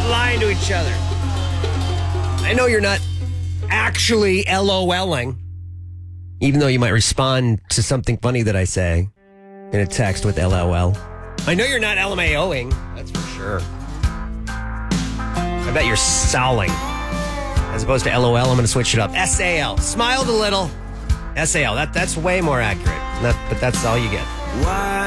lying to each other. I know you're not actually LOLing, even though you might respond to something funny that I say in a text with LOL. I know you're not LMAOing, that's for sure. I bet you're sowling. As opposed to LOL, I'm going to switch it up. SAL. Smiled a little. SAL. That's way more accurate. But that's all you get. Why?